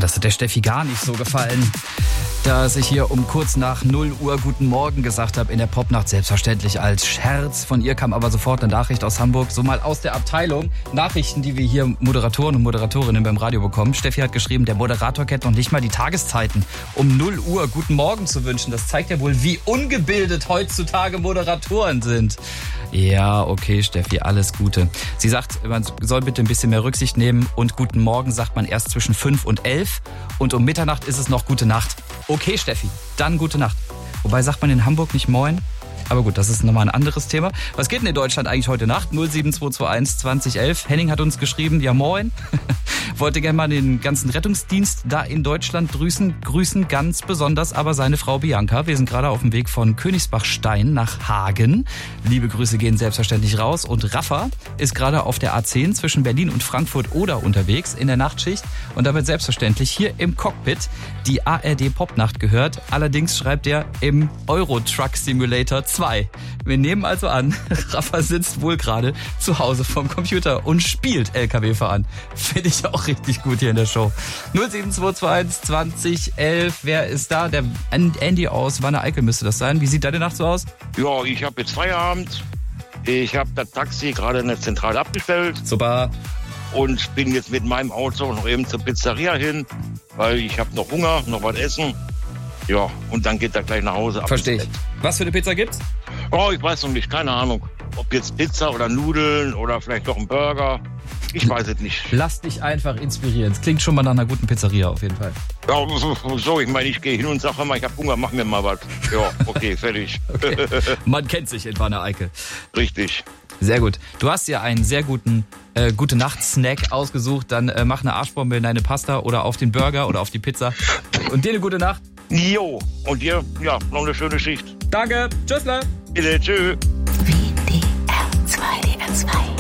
das hat der Steffi gar nicht so gefallen, dass ich hier um kurz nach 0 Uhr Guten Morgen gesagt habe in der Popnacht, selbstverständlich als Scherz. Von ihr kam aber sofort eine Nachricht aus Hamburg, so mal aus der Abteilung. Nachrichten, die wir hier Moderatoren und Moderatorinnen beim Radio bekommen. Steffi hat geschrieben, der Moderator kennt noch nicht mal die Tageszeiten. Um 0 Uhr Guten Morgen zu wünschen, das zeigt ja wohl, wie ungebildet heutzutage Moderatoren sind. Ja, okay, Steffi, alles Gute. Sie sagt, man soll bitte ein bisschen mehr Rücksicht nehmen und Guten Morgen sagt man erst zwischen 5 und 11 und um Mitternacht ist es noch Gute Nacht. Okay, Steffi, dann Gute Nacht. Wobei sagt man in Hamburg nicht Moin? Aber gut, das ist nochmal ein anderes Thema. Was geht denn in Deutschland eigentlich heute Nacht? 07221 2011. Henning hat uns geschrieben, ja moin. Wollte gerne mal den ganzen Rettungsdienst da in Deutschland grüßen, ganz besonders aber seine Frau Bianca. Wir sind gerade auf dem Weg von Königsbachstein nach Hagen. Liebe Grüße gehen selbstverständlich raus. Und Rafa ist gerade auf der A10 zwischen Berlin und Frankfurt-Oder unterwegs in der Nachtschicht. Und da wird selbstverständlich hier im Cockpit die ARD Popnacht gehört. Allerdings schreibt er im Euro Truck Simulator 2. Wir nehmen also an, Rafa sitzt wohl gerade zu Hause vorm Computer und spielt LKW fahren. Finde ich auch richtig gut hier in der Show. 07221 2011. Wer ist da? Der Andy aus Wanne-Eickel müsste das sein. Wie sieht deine Nacht so aus? Ja, ich habe jetzt Feierabend. Ich habe das Taxi gerade in der Zentrale abgestellt. Super. Und bin jetzt mit meinem Auto noch eben zur Pizzeria hin, weil ich habe noch Hunger, noch was essen. Ja, und dann geht er gleich nach Hause. Verstehe ich. Was für eine Pizza gibt's? Oh, ich weiß noch nicht, keine Ahnung. Ob jetzt Pizza oder Nudeln oder vielleicht noch ein Burger. Ich weiß es nicht. Lass dich einfach inspirieren. Es klingt schon mal nach einer guten Pizzeria auf jeden Fall. Ja, so, ich meine, ich gehe hin und sage immer, ich habe Hunger, mach mir mal was. Ja, okay, fertig. Okay. Man kennt sich in Wanne-Eickel. Richtig. Sehr gut. Du hast ja einen sehr guten Gute-Nacht-Snack ausgesucht. Dann mach eine Arschbombe in deine Pasta oder auf den Burger oder auf die Pizza. Und dir eine gute Nacht. Jo, und dir, ja, noch eine schöne Schicht. Danke. Tschüssle. Bitte, tschüss. WDR 2, WDR 2.